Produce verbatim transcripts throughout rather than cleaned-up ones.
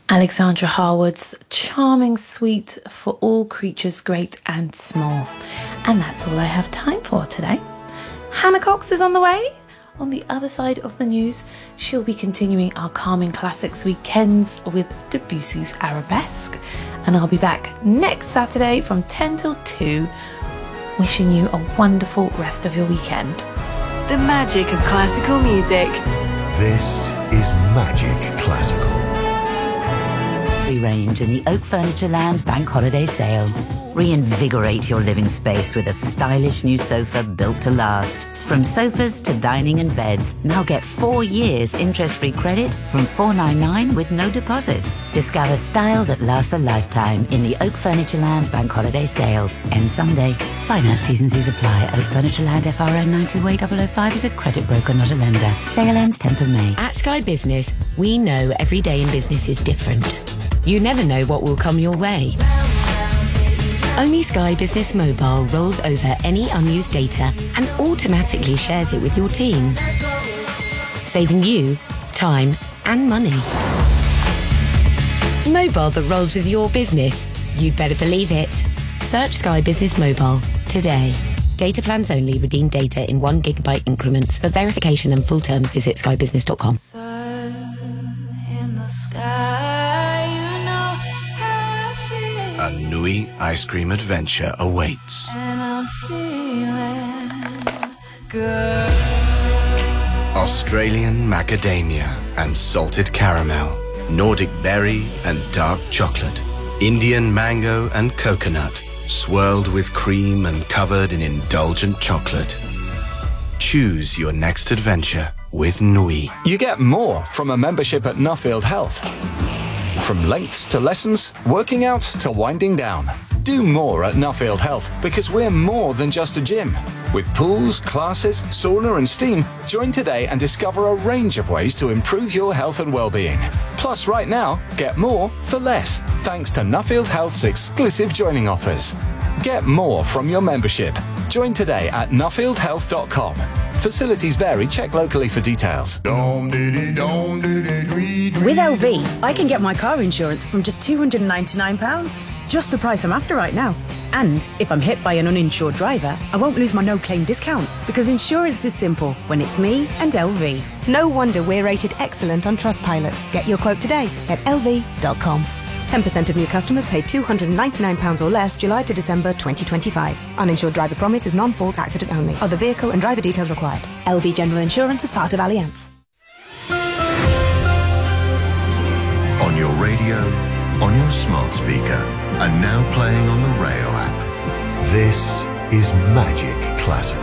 Alexandra Harwood's charming suite for all creatures great and small. And that's all I have time for today. Hannah Cox is on the way. On the other side of the news, she'll be continuing our Calming Classics weekends with Debussy's Arabesque. And I'll be back next Saturday from ten till two, wishing you a wonderful rest of your weekend. The magic of classical music. This is Magic Classical. Range in the Oak Furniture Land Bank Holiday Sale. Reinvigorate your living space with a stylish new sofa built to last. From sofas to dining and beds, now get four years interest-free credit from four ninety-nine with no deposit. Discover style that lasts a lifetime in the Oak Furniture Land Bank Holiday Sale. Ends Sunday. Finance T's and C's apply. Oak Furniture Land F R N nine two A zero zero five is a credit broker, not a lender. Sale ends tenth of May. At Sky Business, we know every day in business is different. You never know what will come your way. Only Sky Business Mobile rolls over any unused data and automatically shares it with your team, saving you time and money. Mobile that rolls with your business. You'd better believe it. Search Sky Business Mobile today. Data plans only. Redeem data in one gigabyte increments. For verification and full terms, visit sky business dot com. A Nui ice cream adventure awaits. And I'm feeling good. Australian macadamia and salted caramel, Nordic berry and dark chocolate, Indian mango and coconut, swirled with cream and covered in indulgent chocolate. Choose your next adventure with Nui. You get more from a membership at Nuffield Health. From lengths to lessons, working out to winding down. Do more at Nuffield Health because we're more than just a gym. With pools, classes, sauna and steam, join today and discover a range of ways to improve your health and well-being. Plus, right now, get more for less, thanks to Nuffield Health's exclusive joining offers. Get more from your membership. Join today at nuffield health dot com. Facilities vary. Check locally for details. With L V, I can get my car insurance from just two hundred ninety-nine pounds. Just the price I'm after right now. And if I'm hit by an uninsured driver, I won't lose my no-claim discount because insurance is simple when it's me and L V. No wonder we're rated excellent on Trustpilot. Get your quote today at L V dot com. ten percent of new customers paid two hundred ninety-nine pounds or less July to December twenty twenty-five. Uninsured driver promise is non-fault accident only. Other vehicle and driver details required. L V General Insurance is part of Allianz. On your radio, on your smart speaker, and now playing on the Rayo app. This is Magic Classical.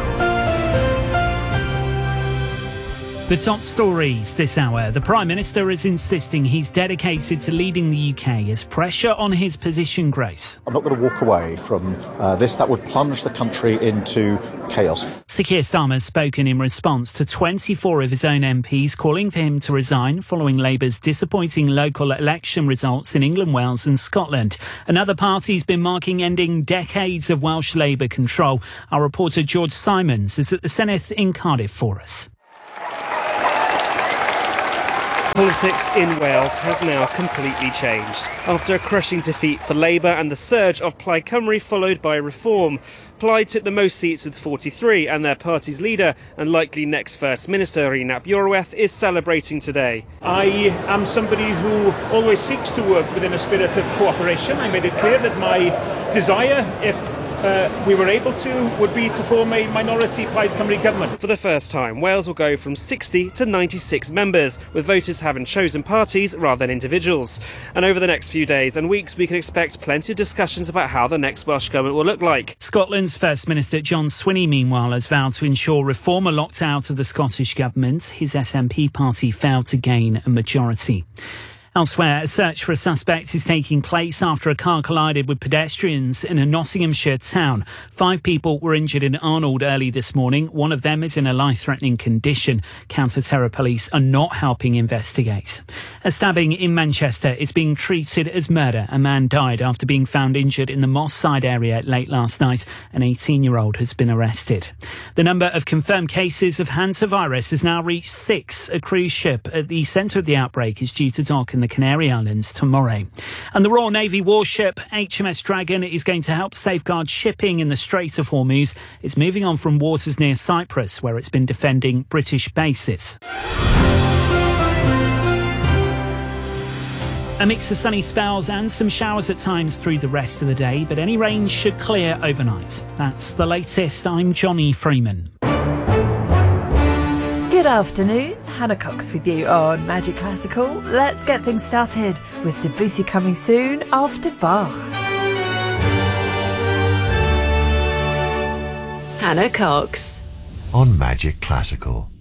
The top stories this hour. The Prime Minister is insisting he's dedicated to leading the U K as pressure on his position grows. I'm not going to walk away from uh, this. That would plunge the country into chaos. Sir Keir Starmer's spoken in response to twenty-four of his own M Ps calling for him to resign following Labour's disappointing local election results in England, Wales and Scotland. Another party's been marking ending decades of Welsh Labour control. Our reporter George Simons is at the Senedd in Cardiff for us. Politics in Wales has now completely changed. After a crushing defeat for Labour and the surge of Plaid Cymru followed by Reform, Plaid took the most seats with forty-three, and their party's leader and likely next First Minister, Rhys Iorwerth, is celebrating today. I am somebody who always seeks to work within a spirit of cooperation. I made it clear that my desire, if Uh, we were able to, would be to form a minority Plaid Cymru government. For the first time, Wales will go from sixty to ninety-six members, with voters having chosen parties rather than individuals. And over the next few days and weeks, we can expect plenty of discussions about how the next Welsh government will look like. Scotland's First Minister John Swinney, meanwhile, has vowed to ensure Reform are locked out of the Scottish government. His S N P party failed to gain a majority. Elsewhere, a search for a suspect is taking place after a car collided with pedestrians in a Nottinghamshire town. Five people were injured in Arnold early this morning. One of them is in a life-threatening condition. Counter-terror police are not helping investigate. A stabbing in Manchester is being treated as murder. A man died after being found injured in the Moss Side area late last night. An eighteen-year-old has been arrested. The number of confirmed cases of hantavirus has now reached six. A cruise ship at the centre of the outbreak is due to dock in the the Canary Islands tomorrow. And the Royal Navy warship H M S Dragon is going to help safeguard shipping in the Strait of Hormuz. It's moving on from waters near Cyprus, where it's been defending British bases. A mix of sunny spells and some showers at times through the rest of the day, but any rain should clear overnight. That's the latest. I'm Johnny Freeman. Good afternoon, Hannah Cox with you on Magic Classical. Let's get things started with Debussy coming soon after Bach. Hannah Cox on Magic Classical.